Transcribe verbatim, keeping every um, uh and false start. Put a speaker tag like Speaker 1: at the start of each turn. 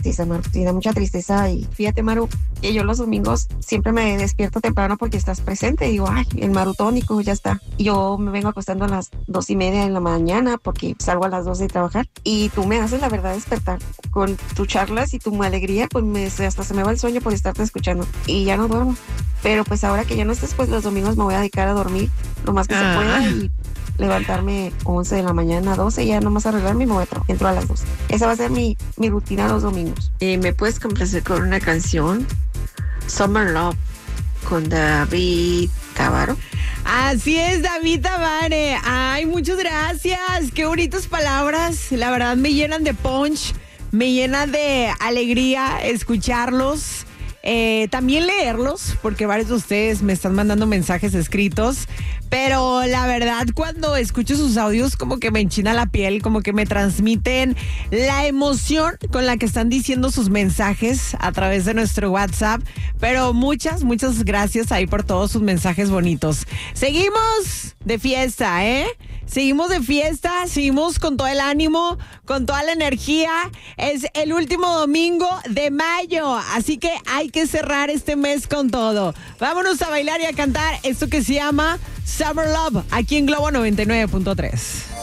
Speaker 1: tristeza, Maru, sí, da mucha tristeza. Y fíjate, Maru, que yo los domingos siempre me despierto temprano porque estás presente. Y digo, ay, el marutónico ya está. Y yo me vengo acostando a las dos y media de la mañana porque salgo a las dos de trabajar. Y tú me haces, la verdad, despertar. Con tus charlas y tu alegría, pues me, hasta se me va el sueño por estarte escuchando. Y ya no duermo. Pero pues ahora que ya no estés, pues los domingos me voy a dedicar a dormir lo más que ah. se pueda y levantarme once de la mañana, doce, y ya nomás arreglarme y me voy a trabajar. Entro a las dos. Esa va a ser mi, mi rutina los domingos.
Speaker 2: Eh, ¿Me puedes complacer con una canción? Summer Love, con David Tavaro.
Speaker 3: Así es, David Tavare. Ay, muchas gracias. Qué bonitas palabras. La verdad me llenan de punch, me llena de alegría escucharlos. Eh, también leerlos, porque varios de ustedes me están mandando mensajes escritos, pero la verdad cuando escucho sus audios como que me enchina la piel, como que me transmiten la emoción con la que están diciendo sus mensajes a través de nuestro WhatsApp, pero muchas, muchas gracias ahí por todos sus mensajes bonitos. Seguimos de fiesta, ¿eh? Seguimos de fiesta, seguimos con todo el ánimo, con toda la energía. Es el último domingo de mayo, así que hay que cerrar este mes con todo. Vámonos a bailar y a cantar esto que se llama Summer Love, aquí en Globo noventa y nueve punto tres.